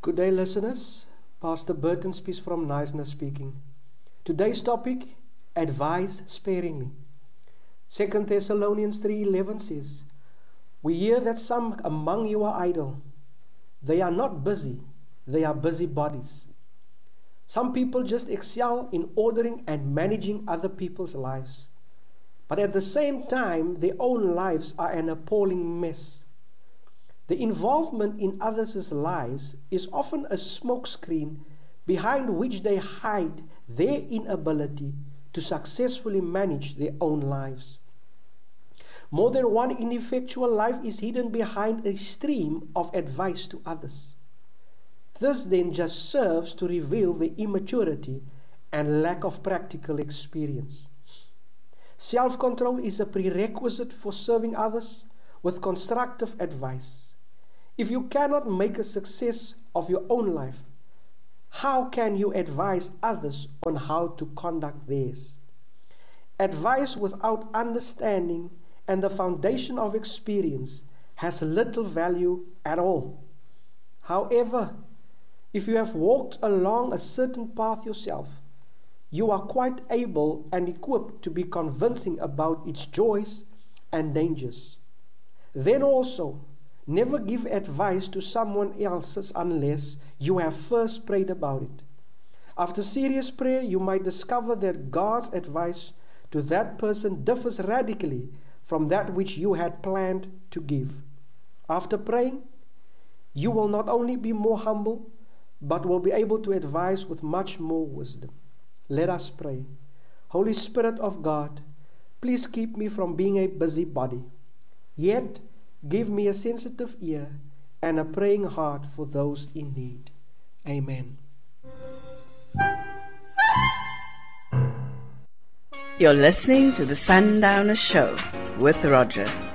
Good day, listeners. Pastor Burton Spies from Knysna speaking. Today's topic, advise sparingly. 2 Thessalonians 3:11 says, "We hear that some among you are idle. They are not busy, they are busybodies." Some people just excel in ordering and managing other people's lives. But at the same time, their own lives are an appalling mess. The involvement in others' lives is often a smokescreen behind which they hide their inability to successfully manage their own lives. More than one ineffectual life is hidden behind a stream of advice to others. This then just serves to reveal the immaturity and lack of practical experience. Self-control is a prerequisite for serving others with constructive advice. If you cannot make a success of your own life, how can you advise others on how to conduct theirs? Advice without understanding and the foundation of experience has little value at all. However, if you have walked along a certain path yourself, you are quite able and equipped to be convincing about its joys and dangers. Then also, never give advice to someone else's unless you have first prayed about it. After serious prayer, you might discover that God's advice to that person differs radically from that which you had planned to give. After praying, you will not only be more humble, but will be able to advise with much more wisdom. Let us pray. Holy Spirit of God, please keep me from being a busybody, yet give me a sensitive ear and a praying heart for those in need. Amen. You're listening to the Sundowner Show with Roger.